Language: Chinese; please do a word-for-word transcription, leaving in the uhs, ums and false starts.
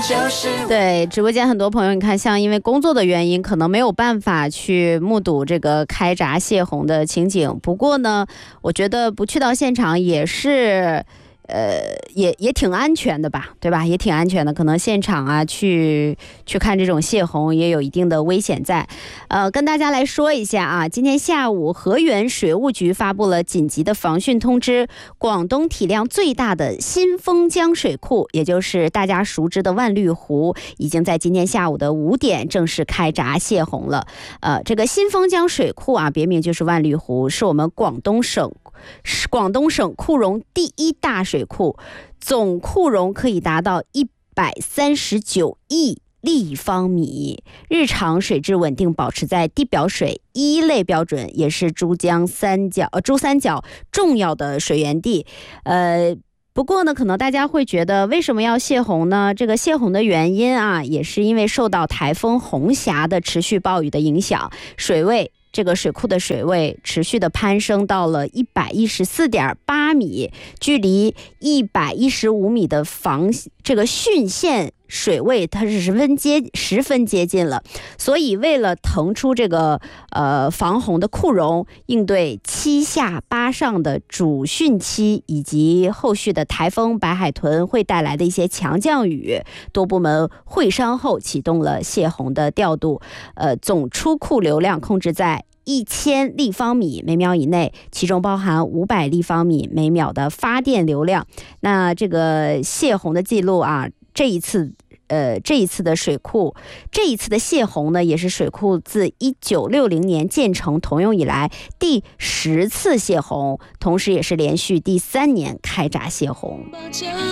对，直播间很多朋友，你看，像因为工作的原因，可能没有办法去目睹这个开闸泄洪的情景。不过呢，我觉得不去到现场也是。呃，也也挺安全的吧，对吧？也挺安全的。可能现场啊，去去看这种泄洪也有一定的危险在。呃，跟大家来说一下啊，今天下午河源水务局发布了紧急的防汛通知，广东体量最大的新丰江水库，也就是大家熟知的万绿湖，已经在今天下午的五点正式开闸泄洪了。呃，这个新丰江水库啊，别名就是万绿湖，是我们广东省。是广东省库容第一大水库，总库容可以达到一百三十九亿立方米，日常水质稳定，保持在地表水一类标准，也是珠江三角呃珠三角重要的水源地。呃。不过呢，可能大家会觉得为什么要泄洪呢？这个泄洪的原因啊，也是因为受到台风红霞的持续暴雨的影响，水位。这个水库的水位持续的攀升到了一百一十四点八米，距离一百一十五米的防这个汛线水位它是十分接十分接近了。所以为了腾出这个呃防洪的库容，应对七下八上的主汛期以及后续的台风白海豚会带来的一些强降雨，多部门会商后启动了泄洪的调度，呃总出库流量控制在一千立方米每秒以内，其中包含五百立方米每秒的发电流量。那这个泄洪的记录啊，这一次呃，这一次的水库，这一次的泄洪呢，也是水库自一九六零年建成统用以来第十次泄洪，同时也是连续第三年开闸泄洪。